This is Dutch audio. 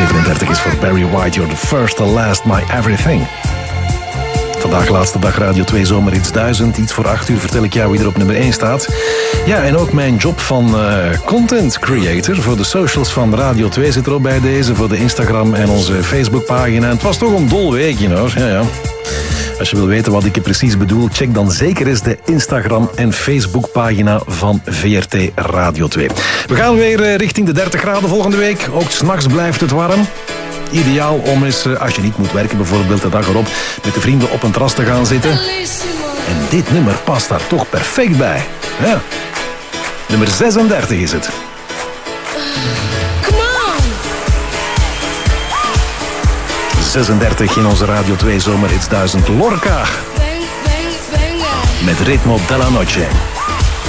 37 is voor Barry White. You're the first, the last, my everything. Vandaag laatste dag Radio 2 Zomerhits 1000. Iets voor 8 uur vertel ik jou wie er op nummer 1 staat. Ja, en ook mijn job van content creator voor de socials van Radio 2 zit erop bij deze. Voor de Instagram en onze Facebookpagina. Het was toch een dol weekje, hoor. Ja. Als je wil weten wat ik er precies bedoel, check dan zeker eens de Instagram en Facebookpagina van VRT Radio 2. We gaan weer richting de 30 graden volgende week. Ook 's nachts blijft het warm. Ideaal om eens, als je niet moet werken bijvoorbeeld de dag erop, met de vrienden op een terras te gaan zitten. En dit nummer past daar toch perfect bij. Ja. Nummer 36 is het. Come on! 36 in onze Radio 2 Zomerhits 1000. Lorca. Met Ritmo della Noche.